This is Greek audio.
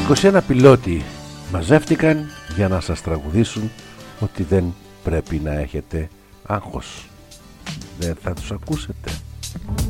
21 πιλότοι μαζεύτηκαν για να σας τραγουδήσουν ότι δεν πρέπει να έχετε άγχος. Δεν θα τους ακούσετε.